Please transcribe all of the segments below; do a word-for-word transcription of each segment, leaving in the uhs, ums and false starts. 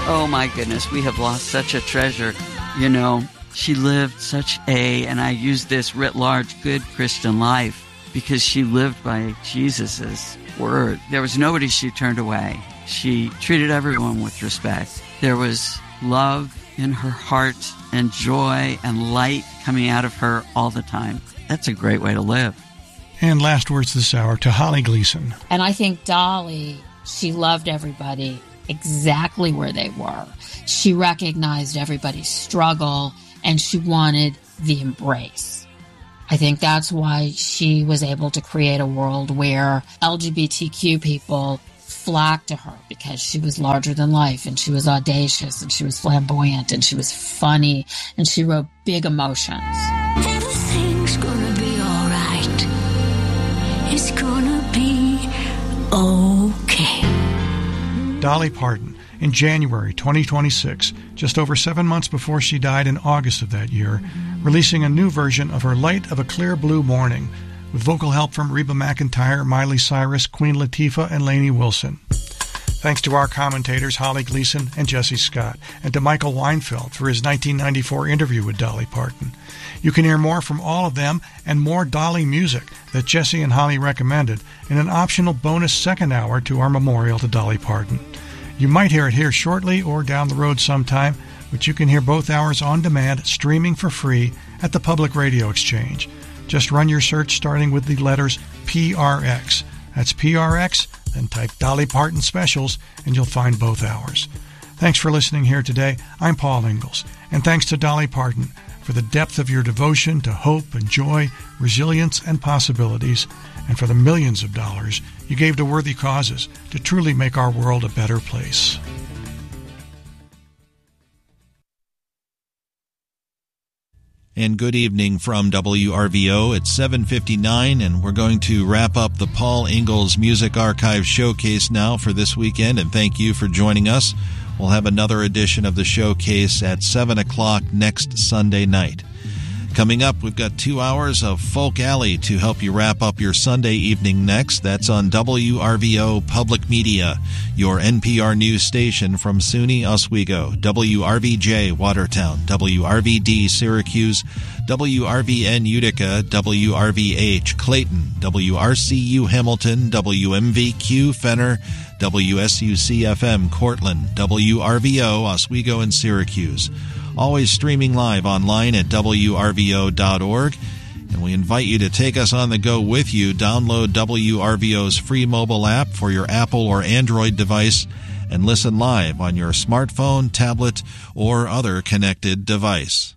Oh my goodness, we have lost such a treasure. You know, she lived such a, and I use this writ large, good Christian life because she lived by Jesus's word. There was nobody she turned away. She treated everyone with respect. There was love in her heart and joy and light coming out of her all the time. That's a great way to live. And last words this hour to Holly Gleason. And I think Dolly, she loved everybody exactly where they were. She recognized everybody's struggle and she wanted the embrace. I think that's why she was able to create a world where L G B T Q people flocked to her because she was larger than life and she was audacious and she was flamboyant and she was funny and she wrote big emotions. Everything's gonna be all right. It's gonna be okay. Dolly Parton, in January twenty twenty-six, just over seven months before she died in August of that year, releasing a new version of her Light of a Clear Blue Morning, with vocal help from Reba McEntire, Miley Cyrus, Queen Latifah, and Lainey Wilson. Thanks to our commentators Holly Gleason and Jesse Scott, and to Michael Weinfeld for his nineteen ninety-four interview with Dolly Parton. You can hear more from all of them and more Dolly music that Jesse and Holly recommended in an optional bonus second hour to our memorial to Dolly Parton. You might hear it here shortly or down the road sometime, but you can hear both hours on demand, streaming for free at the Public Radio Exchange. Just run your search starting with the letters P R X. That's P R X, then type Dolly Parton Specials, and you'll find both hours. Thanks for listening here today. I'm Paul Ingalls, and thanks to Dolly Parton for the depth of your devotion to hope and joy, resilience and possibilities, and for the millions of dollars you gave to worthy causes to truly make our world a better place. And good evening from W R V O. It's seven fifty-nine, and we're going to wrap up the Paul Ingalls Music Archive Showcase now for this weekend, and thank you for joining us. We'll have another edition of the showcase at seven o'clock next Sunday night. Coming up, we've got two hours of Folk Alley to help you wrap up your Sunday evening next. That's on W R V O Public Media, your N P R news station from SUNY Oswego, W R V J Watertown, W R V D Syracuse, W R V N Utica, W R V H Clayton, W R C U Hamilton, W M V Q Fenner, W S U C F M Cortland, W R V O Oswego and Syracuse. Always streaming live online at W R V O dot org. And we invite you to take us on the go with you. Download W R V O's free mobile app for your Apple or Android device and listen live on your smartphone, tablet, or other connected device.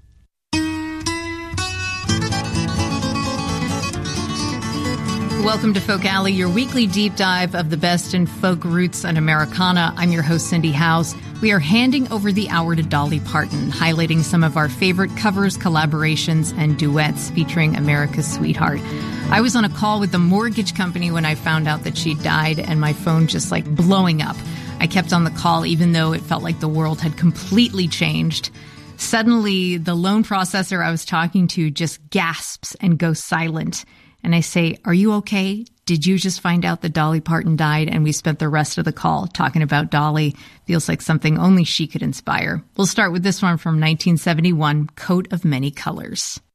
Welcome to Folk Alley, your weekly deep dive of the best in folk roots and Americana. I'm your host, Cindy House. We are handing over the hour to Dolly Parton, highlighting some of our favorite covers, collaborations, and duets featuring America's Sweetheart. I was on a call with the mortgage company when I found out that she died, and my phone just like blowing up. I kept on the call even though it felt like the world had completely changed. Suddenly, the loan processor I was talking to just gasps and goes silent. And I say, "Are you okay? Did you just find out that Dolly Parton died?" And we spent the rest of the call talking about Dolly. Feels like something only she could inspire. We'll start with this one from nineteen seventy-one, Coat of Many Colors.